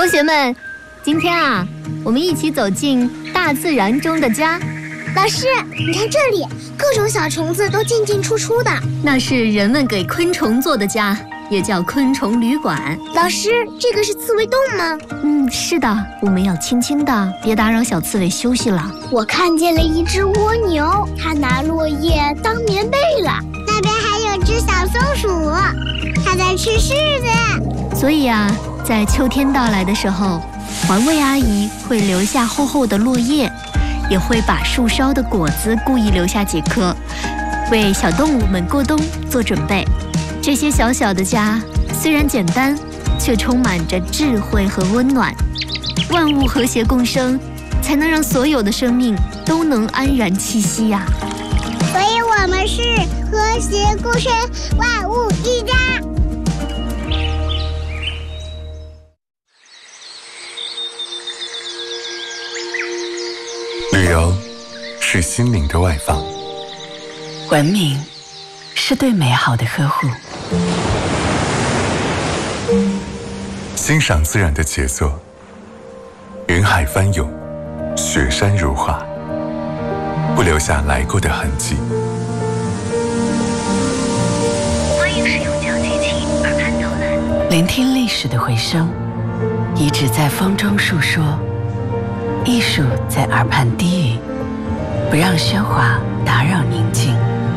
同学们，今天啊，我们一起走进大自然中的家。 老师，你看这里，各种小虫子都进进出出的。 那是人们给昆虫做的家，也叫昆虫旅馆。 老师，这个是刺猬洞吗？ 是的，我们要轻轻的，别打扰小刺猬休息了。 我看见了一只蜗牛，它拿落叶当棉被了。那边还有只小松鼠，它在吃柿子。 所以啊，在秋天到来的时候，环卫阿姨会留下厚厚的落叶，也会把树梢的果子故意留下几颗，为小动物们过冬做准备。这些小小的家虽然简单，却充满着智慧和温暖。万物和谐共生，才能让所有的生命都能安然栖息呀。 所以我们是和谐共生，万物一家。 旅游是心灵的外放， 文明是对美好的呵护， 欣赏自然的杰作，云海翻涌，雪山如画，不留下来过的痕迹。 欢迎使用小机器耳畔导览， 聆听历史的回声，遗址在风中述说，艺术在耳畔低语，不让喧哗打扰宁静，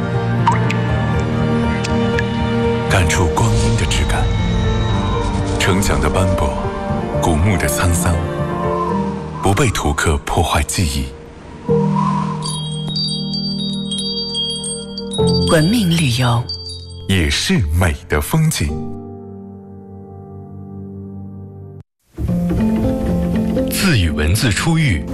感触光阴的质感，城墙的斑驳，古墓的沧桑，不被图刻破坏记忆。 文明旅游也是美的风景。 自与文字初遇，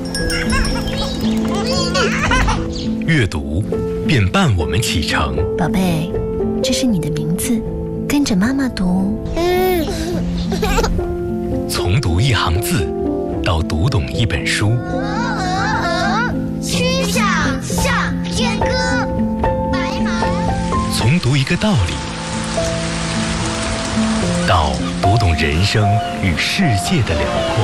阅读便伴我们启程。 宝贝，这是你的名字，跟着妈妈读。 从读一行字到读懂一本书， 曲项向天歌，白马。 从读一个道理到读懂人生与世界的辽阔。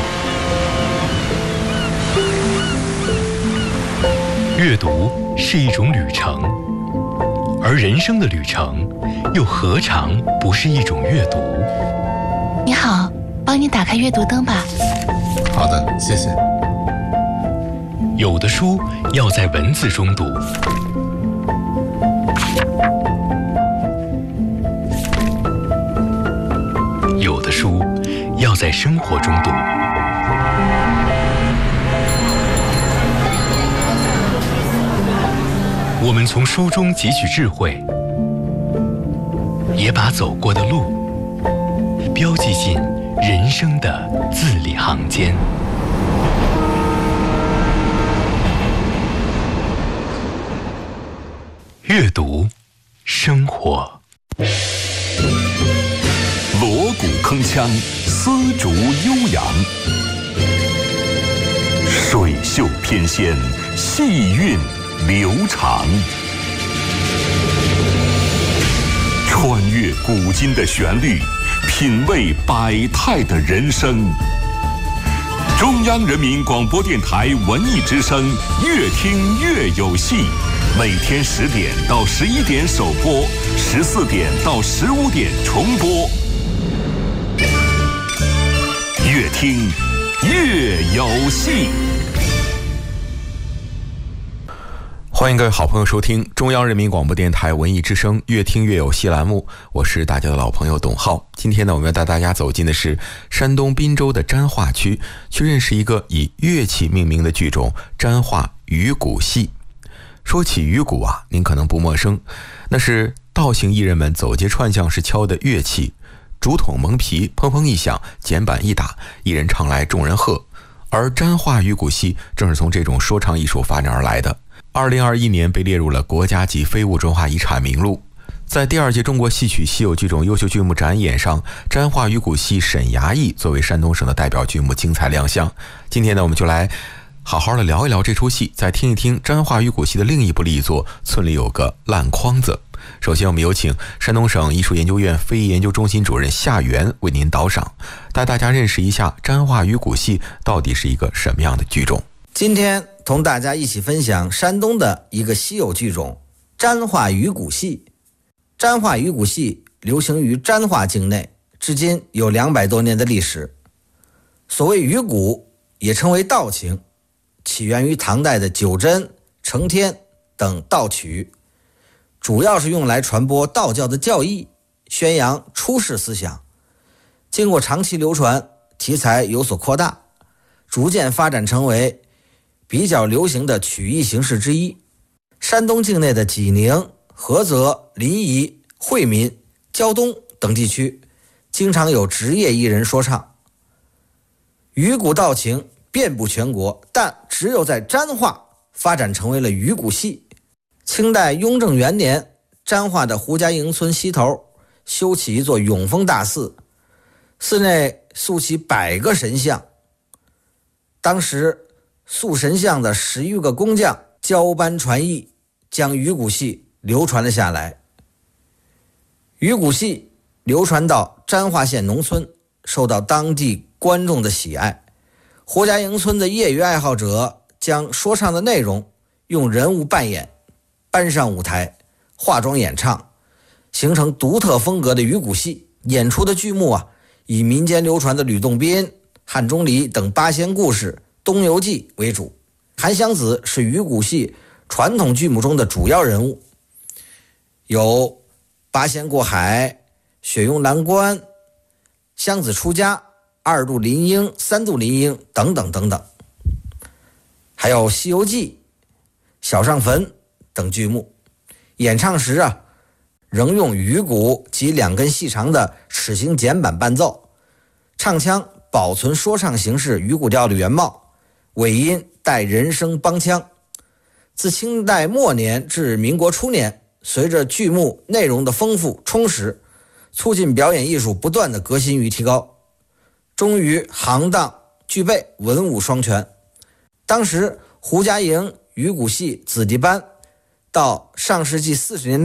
阅读是一种旅程，而人生的旅程又何尝不是一种阅读？ 你好，帮你打开阅读灯吧。 好的，谢谢。 有的书要在文字中读，有的书要在生活中读。我们从书中汲取智慧，也把走过的路标记进人生的字里行间。阅读，生活。 锣鼓铿锵，丝竹悠扬，水袖翩跹，细韵流长，穿越古今的旋律，品味百态的人生。中央人民广播电台文艺之声，越听越有戏。每天10点到11点首播，14点到15点重播。越听越有戏。 欢迎各位好朋友收听中央人民广播电台文艺之声越听越有戏栏目，我是大家的老朋友董浩。今天呢，我们要带大家走进的是山东滨州的沾化区，去认识一个以乐器命名的剧种——沾化鱼鼓戏。说起鱼鼓啊，您可能不陌生，那是道行艺人们走街串巷时敲的乐器，竹筒蒙皮，砰砰一响，剪板一打，一人唱来众人和。而沾化鱼鼓戏正是从这种说唱艺术发展而来的。2021年被列入了国家级非物质文化遗产名录。在第2届中国戏曲稀有剧种优秀剧目展演上，沾化鱼鼓戏沈衙役作为山东省的代表剧目精彩亮相。今天呢，我们就来好好的聊一聊这出戏，再听一听沾化鱼鼓戏的另一部力作《村里有个烂筐子》。首先我们有请山东省艺术研究院非遗研究中心主任夏元为您导赏。 带大家认识一下沾化鱼骨戏到底是一个什么样的剧种。 今天同大家一起分享山东的一个稀有剧种沾化鱼骨戏。沾化鱼骨戏流行于沾化境内，至今有200多年的历史。所谓鱼骨也称为道情，起源于唐代的九真、承天等道曲，主要是用来传播道教的教义，宣扬出世思想。经过长期流传，题材有所扩大，逐渐发展成为比较流行的曲艺形式之一。山东境内的济宁、菏泽、临沂、惠民、胶东等地区经常有职业艺人说唱。鱼骨道情遍布全国，但只有在沾化发展成为了鱼骨戏。清代雍正元年，沾化的胡家营村西头修起一座永丰大寺，寺内塑起100个神像。当时塑神像的10余个工匠交班传艺，将鱼骨戏流传了下来。鱼骨戏流传到沾化县农村，受到当地观众的喜爱。胡家营村的业余爱好者将说唱的内容用人物扮演搬上舞台，化妆演唱，形成独特风格的鱼骨戏。演出的剧目以民间流传的吕洞宾、汉钟离等八仙故事、东游记为主。韩湘子是鱼骨戏传统剧目中的主要人物，有八仙过海、雪拥蓝关、湘子出家、2度临英、3度临英等等等等，还有西游记、小上坟等剧目。演唱时仍用鱼骨及2根细长的齿形剪板伴奏，唱腔保存说唱形式鱼骨调的原貌，尾音带人声帮腔。自清代末年至民国初年，随着剧目内容的丰富充实，促进表演艺术不断的革新与提高，终于行当具备文武双全。当时胡家营鱼骨戏子弟班到上世纪40年代